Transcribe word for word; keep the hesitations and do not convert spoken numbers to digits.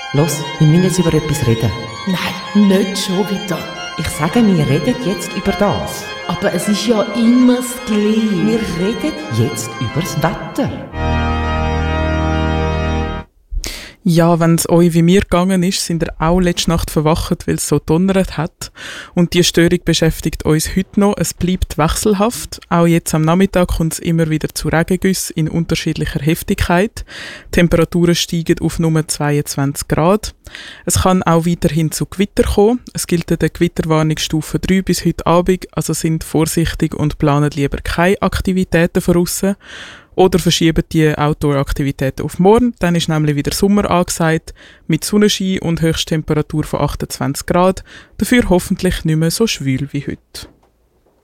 Los, wir müssen jetzt über etwas reden. Nein, nicht schon wieder. Ich sage, wir reden jetzt über das. Aber es ist ja immer das Gleiche. Wir reden jetzt über das Wetter. Ja, wenn es euch wie mir gegangen ist, sind ihr auch letzte Nacht verwacht, weil es so donnert hat. Und die Störung beschäftigt uns heute noch. Es bleibt wechselhaft. Auch jetzt am Nachmittag kommt es immer wieder zu Regengüssen in unterschiedlicher Heftigkeit. Die Temperaturen steigen auf nur zweiundzwanzig Grad. Es kann auch weiterhin zu Gewitter kommen. Es gilt eine Gewitterwarnungsstufe drei bis heute Abend, also sind vorsichtig und planen lieber keine Aktivitäten von aussen. Oder verschieben die Outdoor-Aktivitäten auf morgen, dann ist nämlich wieder Sommer angesagt, mit Sonnenschein und Höchsttemperatur von achtundzwanzig Grad, dafür hoffentlich nicht mehr so schwül wie heute.